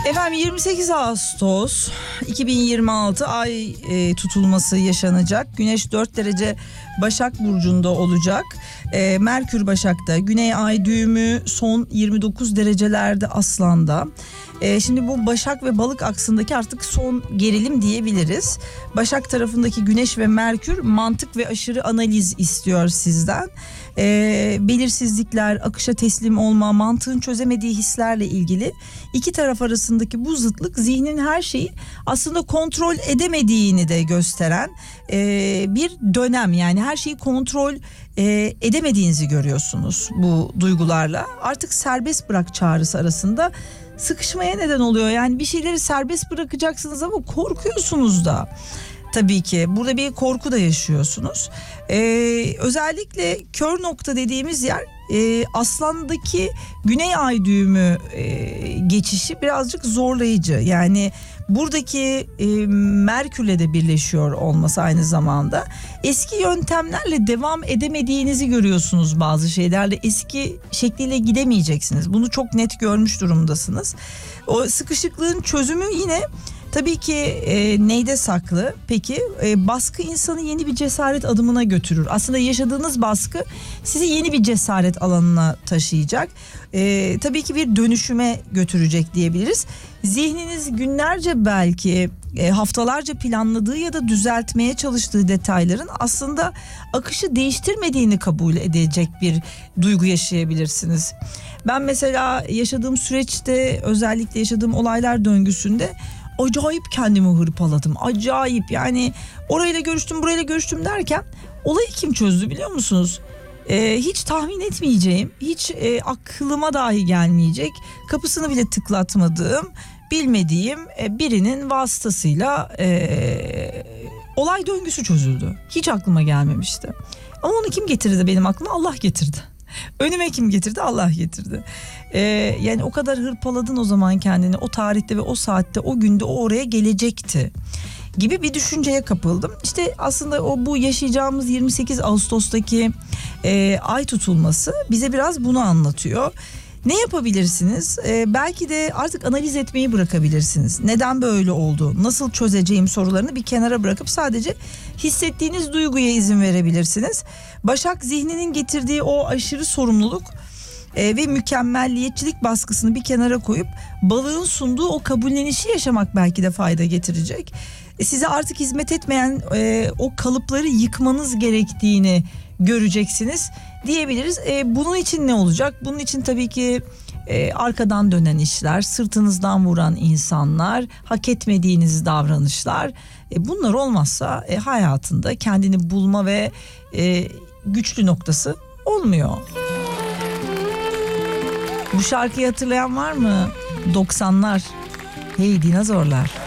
Efendim 28 Ağustos 2026 ay tutulması yaşanacak. Güneş 4 derece Başak Burcu'nda olacak. Merkür Başak'ta. Güney ay düğümü son 29 derecelerde Aslan'da. Şimdi bu Başak ve Balık aksındaki artık son gerilim diyebiliriz. Başak tarafındaki Güneş ve Merkür mantık ve aşırı analiz istiyor sizden. Belirsizlikler, akışa teslim olma, mantığın çözemediği hislerle ilgili iki taraf arasındaki bu zıtlık zihnin her şeyi aslında kontrol edemediğini de gösteren bir dönem. Yani her şeyi kontrol edemediğinizi görüyorsunuz bu duygularla. Artık serbest bırak çağrısı arasında sıkışmaya neden oluyor. Yani bir şeyleri serbest bırakacaksınız ama korkuyorsunuz da. Tabii ki burada bir korku da yaşıyorsunuz. Özellikle kör nokta dediğimiz yer Aslan'daki Güney ay düğümü geçişi birazcık zorlayıcı. Yani buradaki Merkür'le de birleşiyor olması aynı zamanda. Eski yöntemlerle devam edemediğinizi görüyorsunuz bazı şeylerle. Eski şekliyle gidemeyeceksiniz. Bunu çok net görmüş durumdasınız. O sıkışıklığın çözümü yine tabii ki neyde saklı? Peki baskı insanı yeni bir cesaret adımına götürür. Aslında yaşadığınız baskı sizi yeni bir cesaret alanına taşıyacak. Tabii ki bir dönüşüme götürecek diyebiliriz. Zihniniz günlerce belki haftalarca planladığı ya da düzeltmeye çalıştığı detayların aslında akışı değiştirmediğini kabul edecek bir duygu yaşayabilirsiniz. Ben mesela yaşadığım süreçte, özellikle yaşadığım olaylar döngüsünde acayip kendimi hırpaladım. Acayip, yani orayla görüştüm burayla görüştüm derken olayı kim çözdü biliyor musunuz? Hiç tahmin etmeyeceğim, hiç aklıma dahi gelmeyecek, kapısını bile tıklatmadığım, bilmediğim birinin vasıtasıyla olay döngüsü çözüldü. Hiç aklıma gelmemişti. Ama onu kim getirdi benim aklıma? Allah getirdi. Önüme kim getirdi? Allah getirdi. Yani o kadar hırpaladın o zaman kendini, o tarihte ve o saatte, o günde o oraya gelecekti gibi bir düşünceye kapıldım. İşte aslında bu yaşayacağımız 28 Ağustos'taki ay tutulması bize biraz bunu anlatıyor. Ne yapabilirsiniz? Belki de artık analiz etmeyi bırakabilirsiniz. Neden böyle oldu? Nasıl çözeceğim sorularını bir kenara bırakıp sadece hissettiğiniz duyguya izin verebilirsiniz. Başak zihninin getirdiği o aşırı sorumluluk ve mükemmelliyetçilik baskısını bir kenara koyup balığın sunduğu o kabullenişi yaşamak belki de fayda getirecek. Size artık hizmet etmeyen o kalıpları yıkmanız gerektiğini göreceksiniz diyebiliriz. Bunun için ne olacak? Bunun için tabii ki arkadan dönen işler, sırtınızdan vuran insanlar, hak etmediğiniz davranışlar. Bunlar olmazsa hayatında kendini bulma ve güçlü noktası olmuyor. Bu şarkıyı hatırlayan var mı? 90'lar. Hey dinozorlar.